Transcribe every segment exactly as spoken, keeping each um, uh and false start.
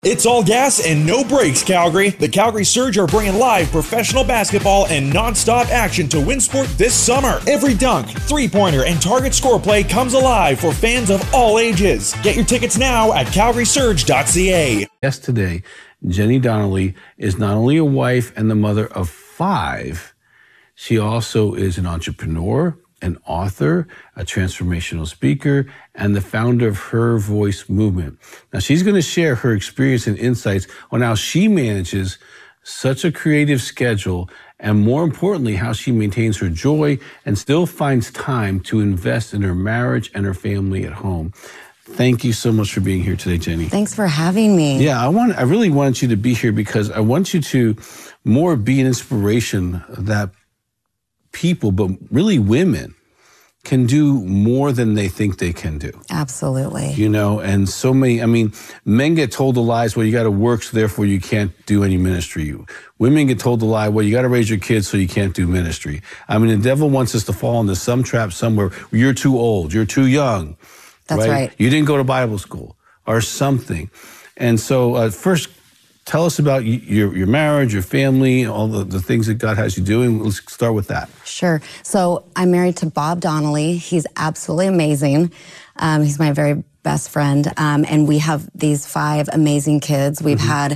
It's all gas and no brakes, Calgary. The Calgary Surge are bringing live professional basketball and non-stop action to Winsport this summer. Every dunk, three-pointer, and target score play comes alive for fans of all ages. Get your tickets now at calgary surge dot c a. Yes, today, Jenny Donnelly is not only a wife and the mother of five, she also is an entrepreneur, an author, a transformational speaker, and the founder of Her Voice Movement. Now, she's going to share her experience and insights on how she manages such a creative schedule, and more importantly, how she maintains her joy and still finds time to invest in her marriage and her family at home. Thank you so much for being here today, Jenny. Thanks for having me. Yeah, I want. I really wanted you to be here because I want you to more be an inspiration that people, but really women, can do more than they think they can do. Absolutely. You know, and so many, I mean, men get told the lies, well, you got to work, so therefore you can't do any ministry. Women get told the lie, well, you got to raise your kids, so you can't do ministry. I mean, the devil wants us to fall into some trap somewhere. You're too old, you're too young. That's right. right. You didn't go to Bible school or something. And so uh, first, tell us about your your marriage, your family, all the, the things that God has you doing. Let's start with that. Sure. So I'm married to Bob Donnelly. He's absolutely amazing. Um, he's my very best friend. Um, and we have these five amazing kids. We've mm-hmm. had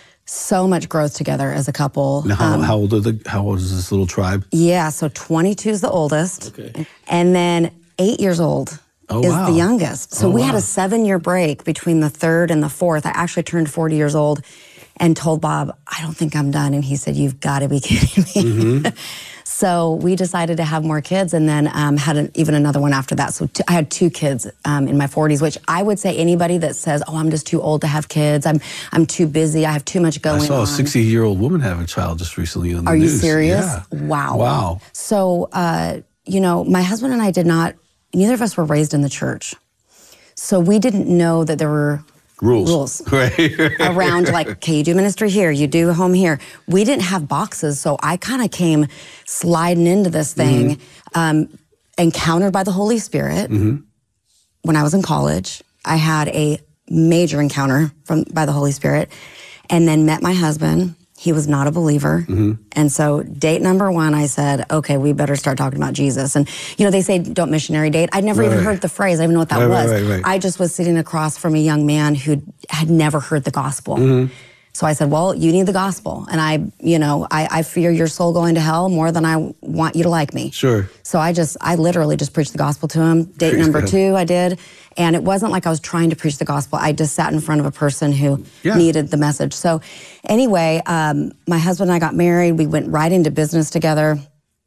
so much growth together as a couple. Now, how, um, how old are the, how old is this little tribe? Yeah, so twenty-two is the oldest. Okay. And then eight years old. Oh, is wow. the youngest. So oh, we wow. had a seven-year break between the third and the fourth. I actually turned forty years old and told Bob, I don't think I'm done. And he said, you've got to be kidding me. Mm-hmm. So we decided to have more kids, and then um, had an, even another one after that. So t- I had two kids um, in my forties, which I would say anybody that says, oh, I'm just too old to have kids, I'm I'm too busy, I have too much going on. I saw on. a sixty-year-old woman have a child just recently on the Are news. you serious? Yeah. Wow. Wow. So, uh, you know, my husband and I did not, neither of us were raised in the church. So we didn't know that there were rules, rules right. around, like, okay, you do ministry here, you do home here. We didn't have boxes, so I kind of came sliding into this thing, mm-hmm. um, encountered by the Holy Spirit. Mm-hmm. When I was in college, I had a major encounter from by the Holy Spirit, and then met my husband. He was not a believer. Mm-hmm. And so date number one, I said, okay, we better start talking about Jesus. And, you know, they say don't missionary date. I'd never right. even heard the phrase. I didn't even know what that right, was. Right, right, right. I just was sitting across from a young man who had never heard the gospel. Mm-hmm. So I said, well, you need the gospel. And I, you know, I, I fear your soul going to hell more than I want you to like me. Sure. So I just, I literally just preached the gospel to him. Date Praise number God. two, I did. And it wasn't like I was trying to preach the gospel. I just sat in front of a person who yeah. needed the message. So anyway, um, my husband and I got married. We went right into business together.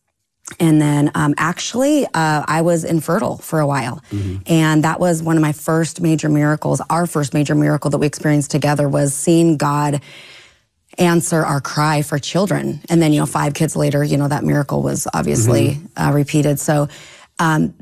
And then um, actually, uh, I was infertile for a while. Mm-hmm. And that was one of my first major miracles. Our first major miracle that we experienced together was seeing God answer our cry for children. And then, you know, five kids later, you know, that miracle was obviously mm-hmm. uh, repeated. So um,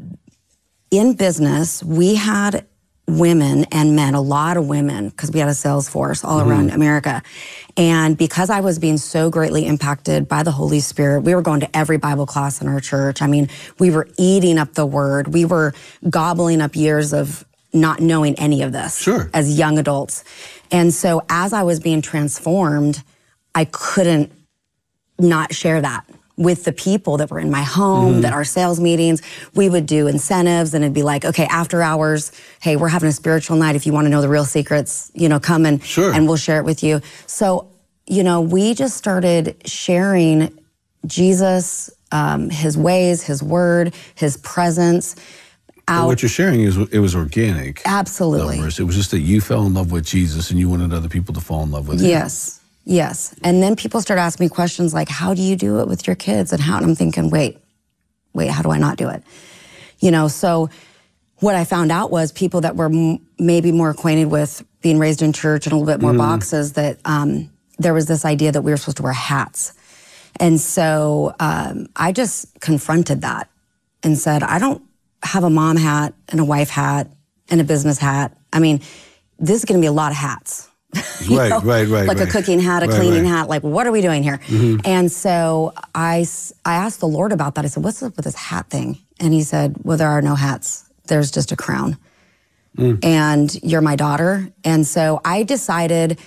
in business, we had women and men, a lot of women, because we had a sales force all mm-hmm. around America. And because I was being so greatly impacted by the Holy Spirit, we were going to every Bible class in our church. I mean, we were eating up the word. We were gobbling up years of not knowing any of this sure. as young adults. And so as I was being transformed, I couldn't not share that with the people that were in my home, mm-hmm. that our sales meetings, we would do incentives, and it'd be like, okay, after hours, hey, we're having a spiritual night. If you want to know the real secrets, you know, come and, sure. and we'll share it with you. So, you know, we just started sharing Jesus, um, his ways, his word, his presence. Out. What you're sharing is it was organic. Absolutely. Numbers. It was just that you fell in love with Jesus and you wanted other people to fall in love with him. Yes. Yes. And then people start asking me questions like, how do you do it with your kids? And how, and I'm thinking, wait, wait, how do I not do it? You know, so what I found out was people that were m- maybe more acquainted with being raised in church and a little bit more mm. boxes, that um, there was this idea that we were supposed to wear hats. And so um, I just confronted that and said, I don't have a mom hat and a wife hat and a business hat. I mean, this is going to be a lot of hats. right, know? right, right. Like right. a cooking hat, a right, cleaning right. hat. Like, what are we doing here? Mm-hmm. And so I, I asked the Lord about that. I said, what's up with this hat thing? And he said, well, there are no hats. There's just a crown. Mm. And you're my daughter. And so I decided